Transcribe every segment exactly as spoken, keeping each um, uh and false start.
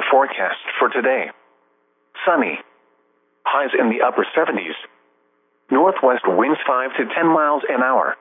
forecast for today. Sunny. Highs in the upper seventies. Northwest winds five to ten miles an hour.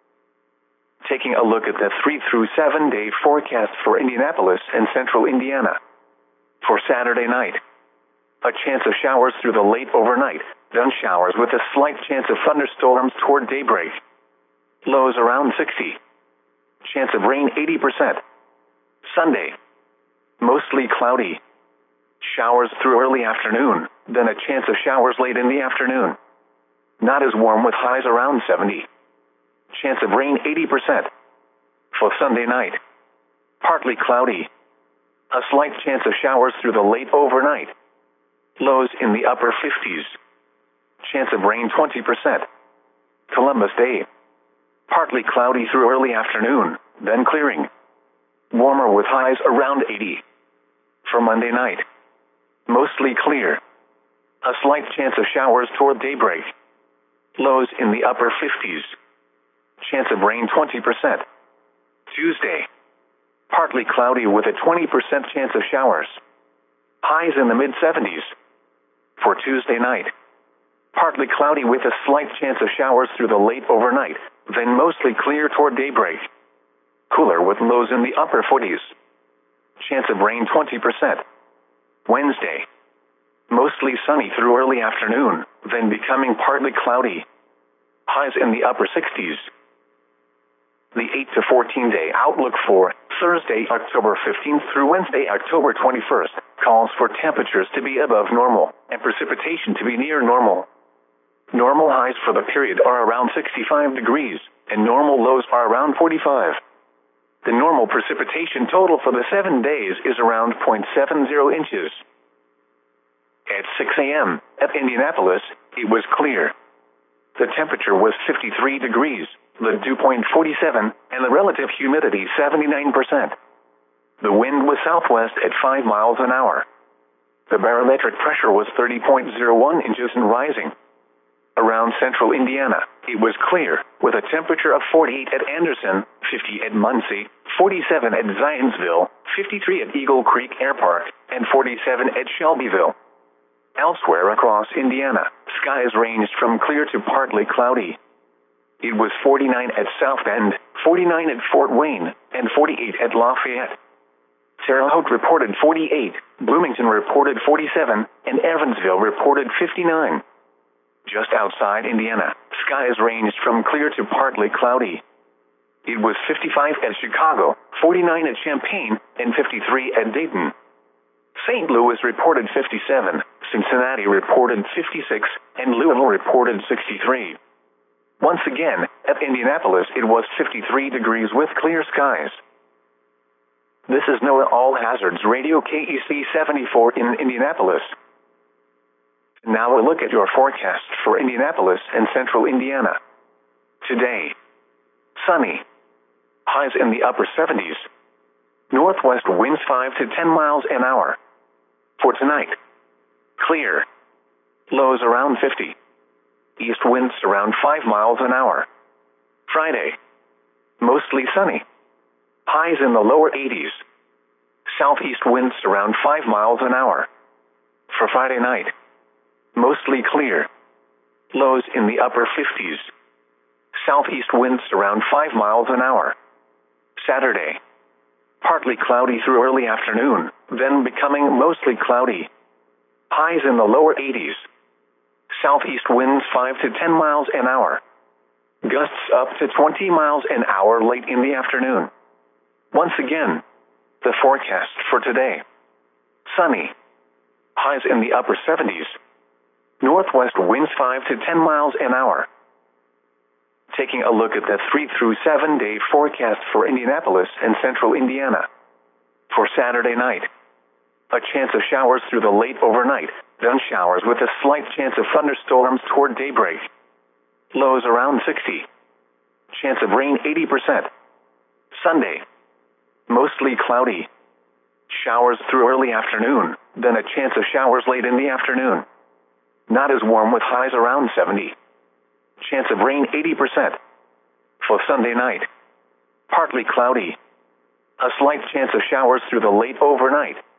Taking a look at the three through seven day forecast for Indianapolis and central Indiana. For Saturday night, a chance of showers through the late overnight, then showers with a slight chance of thunderstorms toward daybreak. Lows around sixty. Chance of rain eighty percent. Sunday, mostly cloudy. Showers through early afternoon, then a chance of showers late in the afternoon. Not as warm with highs around seventy. Chance of rain eighty percent. For Sunday night, partly cloudy. A slight chance of showers through the late overnight. Lows in the upper fifties. Chance of rain twenty percent. Columbus Day, partly cloudy through early afternoon, then clearing. Warmer with highs around eighty. For Monday night, mostly clear. A slight chance of showers toward daybreak. Lows in the upper fifties. Chance of rain twenty percent. Tuesday, partly cloudy with a twenty percent chance of showers. Highs in the mid seventies. For Tuesday night, partly cloudy with a slight chance of showers through the late overnight, then mostly clear toward daybreak. Cooler with lows in the upper forties. Chance of rain twenty percent. Wednesday, mostly sunny through early afternoon, then becoming partly cloudy. Highs in the upper sixties. The eight to fourteen day outlook for Thursday, October fifteenth through Wednesday, October twenty-first, calls for temperatures to be above normal and precipitation to be near normal. Normal highs for the period are around sixty-five degrees, and normal lows are around forty-five. The normal precipitation total for the seven days is around zero point seven zero inches. At six a.m. at Indianapolis, it was clear. The temperature was fifty-three degrees, the dew point forty-seven, and the relative humidity seventy-nine percent. The wind was southwest at five miles an hour. The barometric pressure was thirty point zero one inches and rising. Around central Indiana, it was clear, with a temperature of forty-eight at Anderson, fifty at Muncie, forty-seven at Zionsville, fifty-three at Eagle Creek Air Park, and forty-seven at Shelbyville. Elsewhere across Indiana, skies ranged from clear to partly cloudy. It was forty-nine at South Bend, forty-nine at Fort Wayne, and forty-eight at Lafayette. Terre Haute reported forty-eight, Bloomington reported forty-seven, and Evansville reported fifty-nine. Just outside Indiana, skies ranged from clear to partly cloudy. It was fifty-five at Chicago, forty-nine at Champaign, and fifty-three at Dayton. Saint Louis reported fifty-seven, Cincinnati reported fifty-six, and Louisville reported sixty-three. Once again, at Indianapolis it was fifty-three degrees with clear skies. This is NOAA All Hazards Radio K E C seventy-four in Indianapolis. Now a look at your forecast for Indianapolis and central Indiana. Today, sunny. Highs in the upper seventies. Northwest winds five to ten miles an hour. For tonight, clear. Lows around fifty. East winds around five miles an hour. Friday, mostly sunny. Highs in the lower eighties. Southeast winds around five miles an hour. For Friday night, mostly clear. Lows in the upper fifties. Southeast winds around five miles an hour. Saturday, partly cloudy through early afternoon, then becoming mostly cloudy. Highs in the lower eighties. Southeast winds five to ten miles an hour. Gusts up to twenty miles an hour late in the afternoon. Once again, the forecast for today. Sunny. Highs in the upper seventies. Northwest winds five to ten miles an hour. Taking a look at the three through seven day forecast for Indianapolis and central Indiana. For Saturday night, a chance of showers through the late overnight, then showers with a slight chance of thunderstorms toward daybreak. Lows around sixty. Chance of rain eighty percent. Sunday, mostly cloudy. Showers through early afternoon, then a chance of showers late in the afternoon. Not as warm with highs around seventy. Chance of rain eighty percent. For Sunday night, partly cloudy. A slight chance of showers through the late overnight,